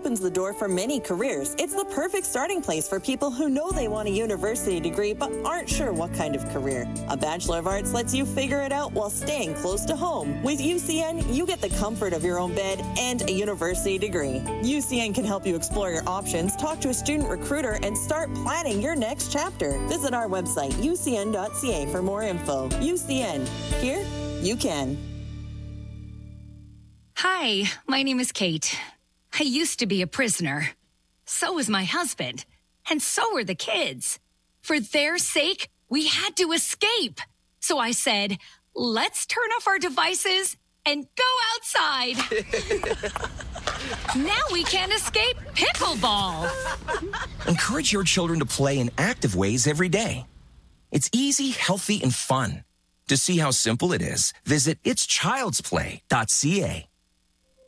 opens the door for many careers. It's the perfect starting place for people who know they want a university degree but aren't sure what kind of career. A Bachelor of Arts lets you figure it out while staying close to home. With UCN, you get the comfort of your own bed and a university degree. UCN can help you explore your options, talk to a student recruiter, and start planning your next chapter. Visit our website, ucn.ca, for more info. UCN. Here, you can. Hi, my name is Kate. I used to be a prisoner. So was my husband. And so were the kids. For their sake, we had to escape. So I said, let's turn off our devices and go outside. Now we can't escape pickleball. Encourage your children to play in active ways every day. It's easy, healthy, and fun. To see how simple it is, visit itschildsplay.ca.